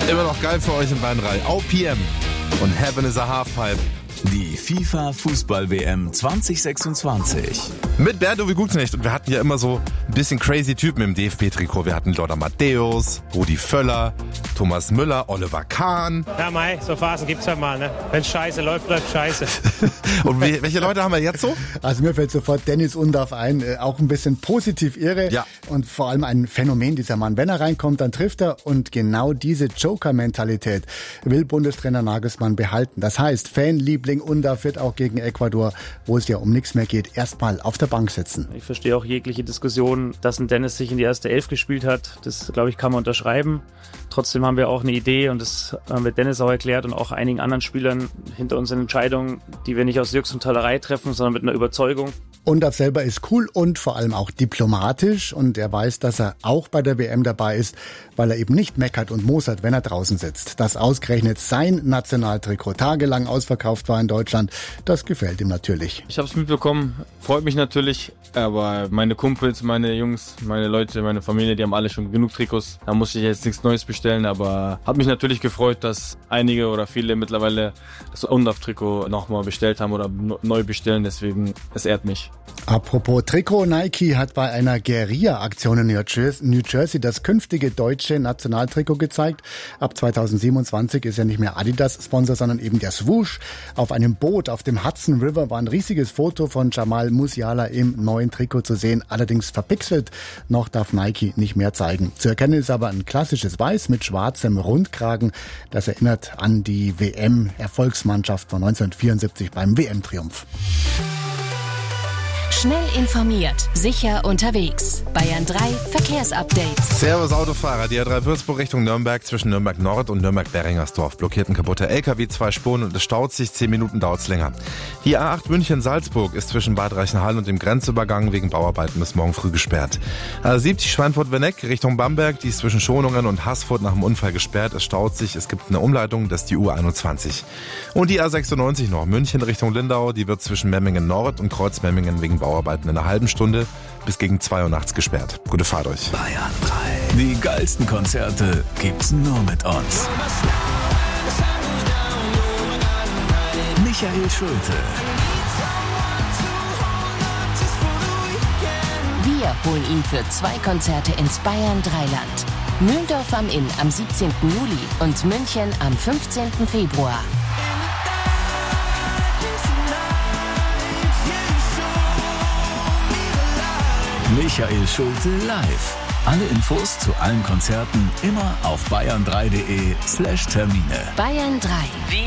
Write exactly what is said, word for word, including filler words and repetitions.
Immer noch geil für euch in Bayern drei. O P M und Heaven is a Halfpipe. Die FIFA-Fußball-W M zwanzig sechsundzwanzig. Mit Bernd-Uwe Gutknecht. Und wir hatten ja immer so ein bisschen crazy Typen im D F B-Trikot. Wir hatten Lothar Matthäus, Rudi Völler, Thomas Müller, Oliver Kahn. Ja, mei, so Phasen gibt's halt mal, ne? Wenn scheiße läuft, läuft scheiße. Und welche Leute haben wir jetzt so? Also mir fällt sofort Dennis Undaff ein. Äh, auch ein bisschen positiv irre. Ja. Und vor allem ein Phänomen, dieser Mann. Wenn er reinkommt, dann trifft er. Und genau diese Joker-Mentalität will Bundestrainer Nagelsmann behalten. Das heißt, Fanliebling Undaff wird auch gegen Ecuador, wo es ja um nichts mehr geht, erstmal auf der Bank sitzen. Ich verstehe auch jegliche Diskussion, dass ein Dennis sich in die erste Elf gespielt hat. Das, glaube ich, kann man unterschreiben. Trotzdem haben wir auch eine Idee und das haben wir Dennis auch erklärt und auch einigen anderen Spielern hinter unseren Entscheidungen, die wir nicht aus Jux und Tollerei treffen, sondern mit einer Überzeugung. Undaff selber ist cool und vor allem auch diplomatisch und er weiß, dass er auch bei der W M dabei ist, weil er eben nicht meckert und mosert, wenn er draußen sitzt. Dass ausgerechnet sein Nationaltrikot tagelang ausverkauft war in Deutschland, das gefällt ihm natürlich. Ich habe es mitbekommen, freut mich natürlich, aber meine Kumpels, meine Jungs, meine Leute, meine Familie, die haben alle schon genug Trikots. Da muss ich jetzt nichts Neues bestellen, aber hat mich natürlich gefreut, dass einige oder viele mittlerweile das Undaff-Trikot nochmal bestellt haben oder neu bestellen, deswegen, es ehrt mich. Apropos Trikot, Nike hat bei einer Guerilla-Aktion in New Jersey das künftige deutsche Nationaltrikot gezeigt. Ab zweitausendsiebenundzwanzig ist ja nicht mehr Adidas Sponsor, sondern eben der Swoosh. Auf einem Boot auf dem Hudson River war ein riesiges Foto von Jamal Musiala im neuen Trikot zu sehen, allerdings verpixelt. Noch darf Nike nicht mehr zeigen. Zu erkennen ist aber ein klassisches Weiß mit schwarzem Rundkragen. Das erinnert an die W M-Erfolgsmannschaft von neunzehnhundertvierundsiebzig beim W M-Triumph. Schnell informiert, sicher unterwegs. Bayern drei Verkehrsupdate. Servus Autofahrer. Die A drei Würzburg Richtung Nürnberg zwischen Nürnberg Nord und Nürnberg-Beringersdorf blockiert ein kaputter L K W, zwei Spuren und es staut sich, zehn Minuten dauert es länger. Die A acht München-Salzburg ist zwischen Bad Reichenhall und dem Grenzübergang wegen Bauarbeiten bis morgen früh gesperrt. A siebzig Schweinfurt-Wenneck Richtung Bamberg, die ist zwischen Schonungen und Haßfurt nach dem Unfall gesperrt. Es staut sich, es gibt eine Umleitung, das ist die U einundzwanzig. Und die A sechsundneunzig noch, München Richtung Lindau, die wird zwischen Memmingen Nord und Kreuzmemmingen wegen Bauarbeiten in einer halben Stunde bis gegen zwei Uhr nachts gesperrt. Gute Fahrt euch. Bayern drei. Die geilsten Konzerte gibt's nur mit uns. Michael Schulte. Wir holen ihn für zwei Konzerte ins Bayern Dreiland. Mühldorf am Inn am siebzehnten Juli und München am fünfzehnten Februar. Michael Schulte live. Alle Infos zu allen Konzerten immer auf bayern drei punkt de slash Termine. Bayern drei.